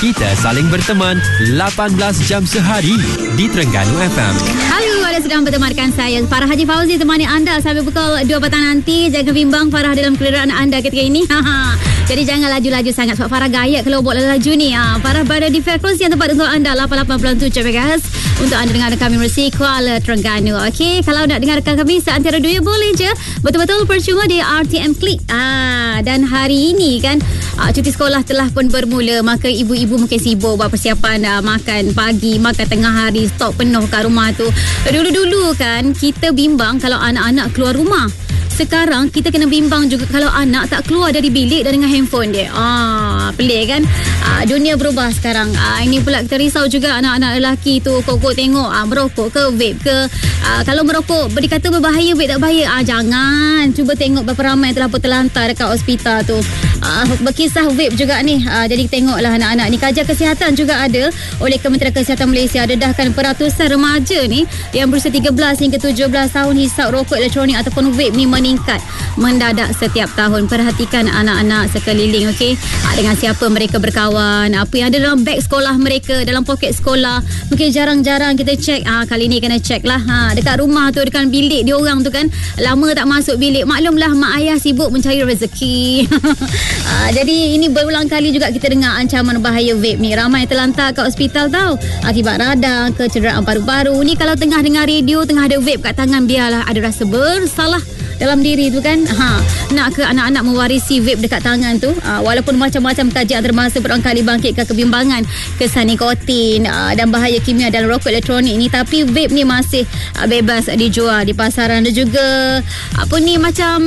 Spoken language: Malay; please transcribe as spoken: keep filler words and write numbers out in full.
Kita saling berteman lapan belas jam sehari di Terengganu F M. Halo, anda sedang bertemankan saya Farah Haji Fauzi, temani anda sampai pukul dua petang nanti. Jangan bimbang Farah dalam kenderaan anda ketika ini. Jadi jangan laju-laju sangat sebab Farah gaya kalau buat laju ni. Ha, Farah berada di frekuensi yang tepat untuk anda, lapan puluh lapan tujuh megahertz, untuk anda dengarkan kami melalui Kuala Terengganu. Okey, kalau nak dengarkan kami seantero dunia boleh je. Betul-betul percuma di R T M Klik. Ah, dan hari ini kan uh, cuti sekolah telah pun bermula, maka ibu-ibu mungkin sibuk buat persiapan uh, makan pagi, makan tengah hari, stok penuh kat rumah tu. Dulu-dulu kan kita bimbang kalau anak-anak keluar rumah. Sekarang kita kena bimbang juga kalau anak tak keluar dari bilik dan dengan handphone dia. Ah, pelik kan? Ah, dunia berubah sekarang. Ah, ini pula kita risau juga anak-anak lelaki tu kok-kok tengok ah, merokok ke vape ke. Ah, kalau merokok dikata berbahaya, vape tak bahaya. Ah, jangan. Cuba tengok berapa ramai telah pun terlantar dekat hospital tu. Ah, berkisah vape juga ni. Ah, jadi tengoklah anak-anak ni. Kajian kesihatan juga ada oleh Kementerian Kesihatan Malaysia, dedahkan peratusan remaja ni yang berusia tiga belas hingga tujuh belas tahun hisap rokok elektronik ataupun vape ni meningkat mendadak setiap tahun. Perhatikan anak-anak sekeliling, okey. Ha, dengan siapa mereka berkawan, apa yang ada dalam beg sekolah mereka, dalam poket sekolah. Mungkin jarang-jarang kita cek. Ha, kali ni kena cek lah. Ha, dekat rumah tu, dekat bilik dia orang tu kan, lama tak masuk bilik. Maklumlah mak ayah sibuk mencari rezeki. ha, jadi ini berulang kali juga kita dengar ancaman bahaya vape ni. Ramai terlantar kat hospital tau, akibat radang, kecederaan paru-paru. Ni kalau tengah dengar radio, tengah ada vape kat tangan, biarlah ada rasa bersalah dalam diri tu kan. Ha, nak ke anak-anak mewarisi vape dekat tangan tu? Ha, walaupun macam-macam kajian termasuk berulang kali bangkitkan kebimbangan kesan nikotin ha, dan bahaya kimia dalam rokok elektronik ni, tapi vape ni masih ha, bebas dijual di pasaran. Dan juga apa ni, macam